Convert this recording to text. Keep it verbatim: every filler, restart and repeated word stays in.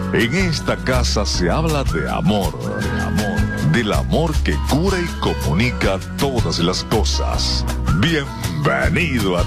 En esta casa se habla de amor, de amor, del amor que cura y comunica todas las cosas. Bienvenido a